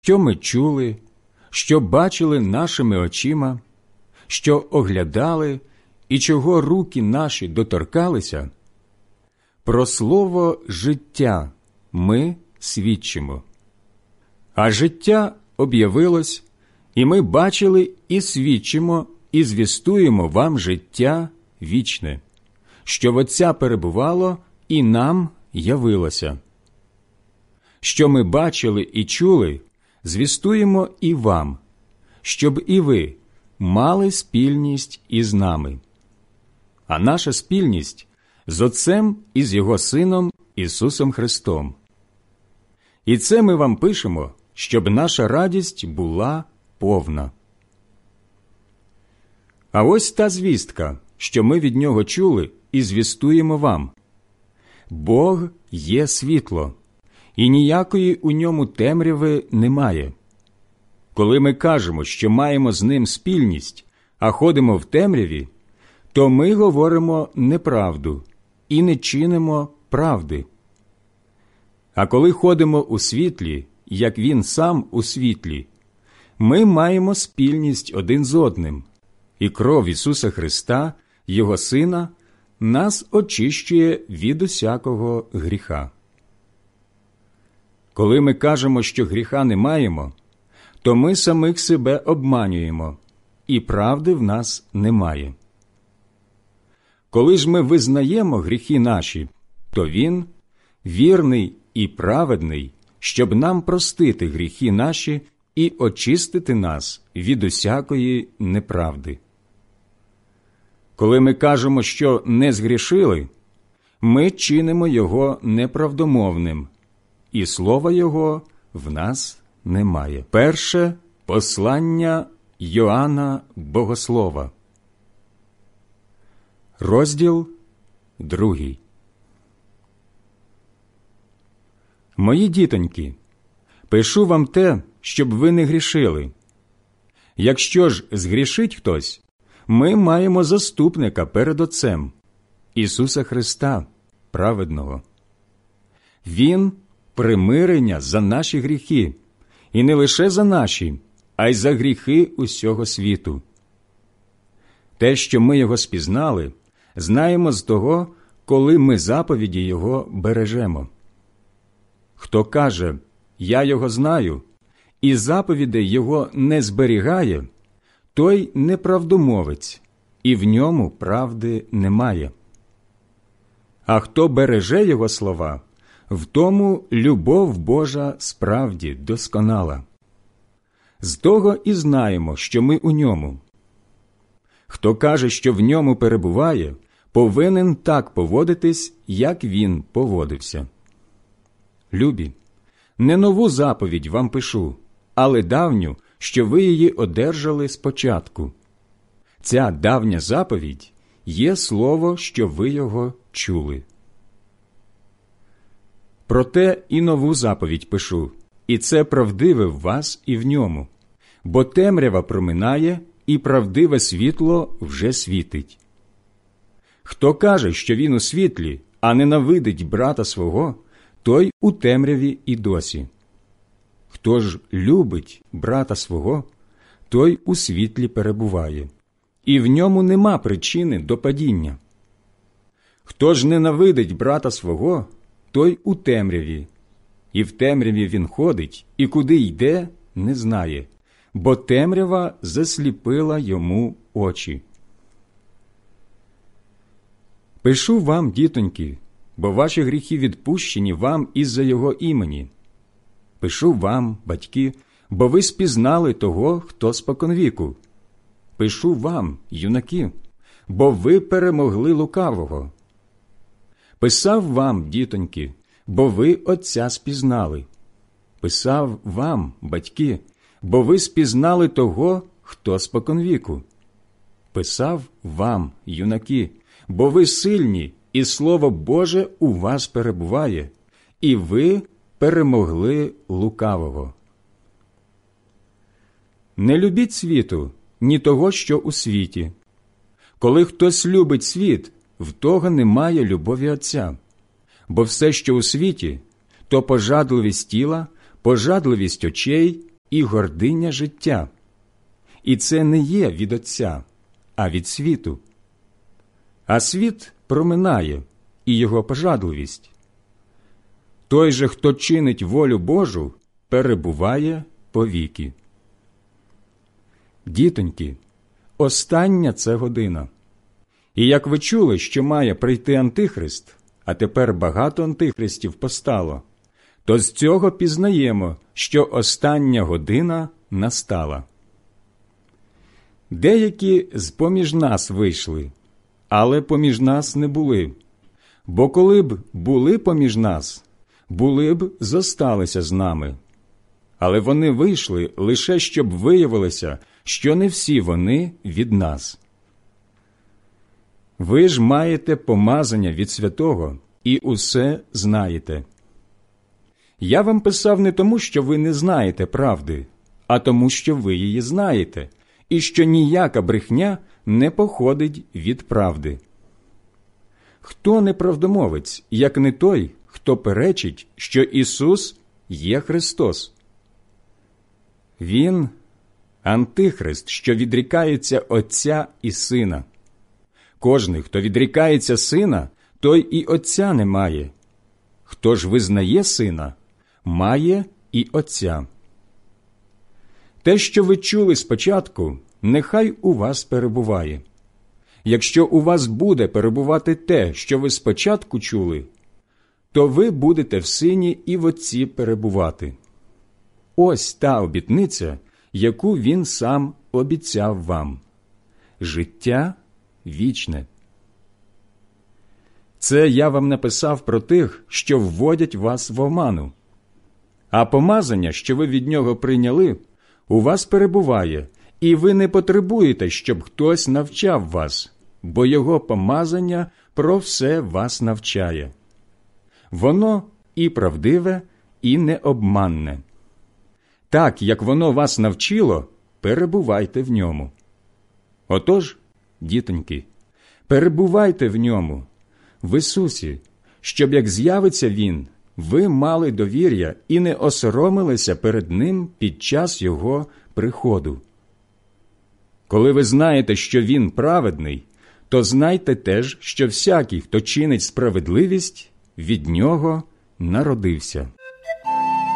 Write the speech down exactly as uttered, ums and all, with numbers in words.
що ми чули, що бачили нашими очима, що оглядали і чого руки наші доторкалися, про слово життя ми свідчимо. А життя об'явилось, і ми бачили і свідчимо, і звістуємо вам життя вічне, що в Отця перебувало і нам явилося. Що ми бачили і чули, звістуємо і вам, щоб і ви мали спільність із нами. А наша спільність з Отцем і з Його Сином Ісусом Христом. І це ми вам пишемо, щоб наша радість була повна. А ось та звістка, що ми від Нього чули і звістуємо вам. Бог є світло, і ніякої у ньому темряви немає. Коли ми кажемо, що маємо з ним спільність, а ходимо в темряві, то ми говоримо неправду і не чинимо правди. А коли ходимо у світлі, як Він сам у світлі, ми маємо спільність один з одним, і кров Ісуса Христа, Його Сина, нас очищує від усякого гріха. Коли ми кажемо, що гріха не маємо, то ми самих себе обманюємо, і правди в нас немає. Коли ж ми визнаємо гріхи наші, то Він, вірний і праведний, щоб нам простити гріхи наші і очистити нас від усякої неправди. Коли ми кажемо, що не згрішили, ми чинимо Його неправдомовним, і слова Його в нас немає. Перше послання Йоанна Богослова. Розділ другий. Мої дітоньки, пишу вам те, щоб ви не грішили. Якщо ж згрішить хтось, ми маємо заступника перед Отцем, Ісуса Христа, праведного. Він – примирення за наші гріхи, і не лише за наші, а й за гріхи усього світу. Те, що ми Його спізнали, знаємо з того, коли ми заповіді Його бережемо. Хто каже «Я Його знаю» і заповідей Його не зберігає, той неправдомовець, і в ньому правди немає. А хто береже Його слова, в тому любов Божа справді досконала. З того і знаємо, що ми у ньому. Хто каже, що в ньому перебуває, повинен так поводитись, як він поводився. Любі, не нову заповідь вам пишу, але давню, що ви її одержали спочатку. Ця давня заповідь є слово, що ви його чули. Проте і нову заповідь пишу, і це правдиве в вас і в ньому, бо темрява проминає, і правдиве світло вже світить. Хто каже, що він у світлі, а ненавидить брата свого, той у темряві і досі. Хто ж любить брата свого, той у світлі перебуває, і в ньому нема причини до падіння. Хто ж ненавидить брата свого, той у темряві, і в темряві він ходить, і куди йде, не знає, бо темрява засліпила йому очі. Пишу вам, дітоньки, бо ваші гріхи відпущені вам із-за його імені. Пишу вам, батьки, бо ви спізнали того, хто споконвіку. Пишу вам, юнаки, бо ви перемогли лукавого. Писав вам, дітоньки, бо ви Отця спізнали. Писав вам, батьки, бо ви спізнали того, хто споконвіку. Писав вам, юнаки, бо ви сильні, і Слово Боже у вас перебуває, і ви перемогли лукавого. Не любіть світу, ні того, що у світі. Коли хтось любить світ, в того немає любові Отця. Бо все, що у світі, то пожадливість тіла, пожадливість очей і гординя життя. І це не є від Отця, а від світу. А світ проминає, і його пожадливість. Той же, хто чинить волю Божу, перебуває повіки. Дітоньки, остання це година. І як ви чули, що має прийти Антихрист, а тепер багато антихристів постало, то з цього пізнаємо, що остання година настала. Деякі з-поміж нас вийшли, але поміж нас не були. Бо коли б були поміж нас, були б зосталися з нами. Але вони вийшли лише, щоб виявилося, що не всі вони від нас. Ви ж маєте помазання від Святого і усе знаєте. Я вам писав не тому, що ви не знаєте правди, а тому, що ви її знаєте, і що ніяка брехня не походить від правди. Хто неправдомовець, як не той, хто перечить, що Ісус є Христос? Він – Антихрист, що відрікається Отця і Сина. Кожний, хто відрікається Сина, той і Отця не має. Хто ж визнає Сина, має і Отця. Те, що ви чули спочатку, нехай у вас перебуває. Якщо у вас буде перебувати те, що ви спочатку чули, то ви будете в Сині і в Отці перебувати. Ось та обітниця, яку Він сам обіцяв вам – життя вічне. Це я вам написав про тих, що вводять вас в оману. А помазання, що ви від Нього прийняли, у вас перебуває, і ви не потребуєте, щоб хтось навчав вас, бо Його помазання про все вас навчає. Воно і правдиве, і необманне. Так, як воно вас навчило, перебувайте в ньому. Отож, дітоньки, перебувайте в ньому, в Ісусі, щоб як з'явиться Він, ви мали довір'я і не осоромилися перед Ним під час Його приходу. Коли ви знаєте, що Він праведний, то знайте теж, що всякий, хто чинить справедливість, від Нього народився.